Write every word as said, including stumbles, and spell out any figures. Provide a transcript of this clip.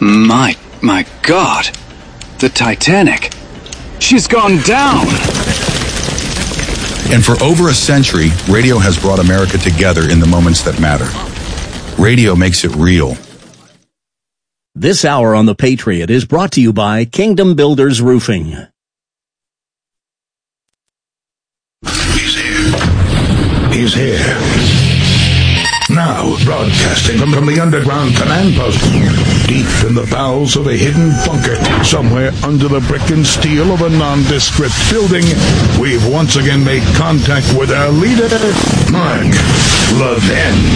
My, my God. The Titanic. She's gone down. And for over a century, radio has brought America together in the moments that matter. Radio makes it real. This hour on The Patriot is brought to you by Kingdom Builders Roofing. He's here. He's here. Now, broadcasting from, from the underground command post, deep in the bowels of a hidden bunker, somewhere under the brick and steel of a nondescript building, we've once again made contact with our leader, Mark Levin.